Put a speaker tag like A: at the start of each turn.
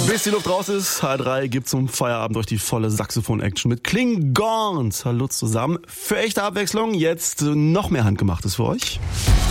A: Bis die Luft raus ist, H3 gibt zum Feierabend euch die volle Saxophon-Action mit Klingons. Hallo zusammen. Für echte Abwechslung jetzt noch mehr Handgemachtes für euch.